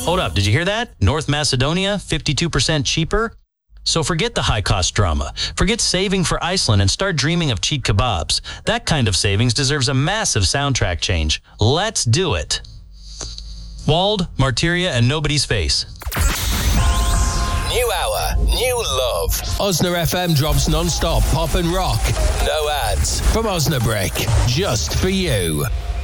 Hold up, did you hear that? North Macedonia, 52% cheaper? So forget the high-cost drama. Forget saving for Iceland and start dreaming of cheap kebabs. That kind of savings deserves a massive soundtrack change. Let's do it. Wald, Martyria, and Nobody's Face. New hour, new love. Osna FM drops non-stop pop and rock. No ads. From Osnabrück, just for you.